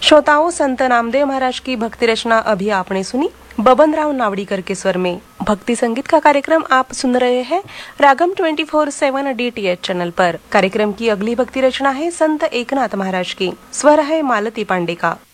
श्रोताओं, संत नामदेव महाराज की भक्ति रचना अभी आपने सुनी बबन राव नावड़ीकर के स्वर में। भक्ति संगीत का कार्यक्रम आप सुन रहे हैं रागम 24/7 DTH चैनल पर। कार्यक्रम की अगली भक्ति रचना है संत एकनाथ महाराज की, स्वर है मालती पांडे का।